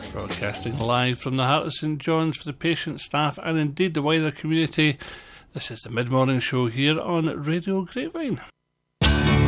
Broadcasting live from the heart of St John's for the patient, staff and indeed the wider community. This is the Mid-Morning Show here on Radio Grapevine.